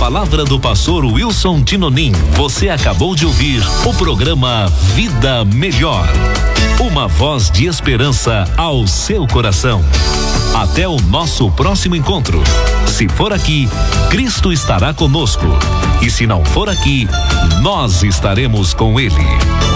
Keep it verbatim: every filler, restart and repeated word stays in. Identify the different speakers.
Speaker 1: palavra do pastor Wilson Tinonim, você acabou de ouvir o programa Vida Melhor. Uma voz de esperança ao seu coração. Até o nosso próximo encontro. Se for aqui, Cristo estará conosco. E se não for aqui, nós estaremos com Ele.